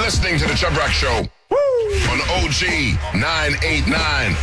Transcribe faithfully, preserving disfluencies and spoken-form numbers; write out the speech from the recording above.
listening to the Chubb Rock Show on O G nine eighty-nine.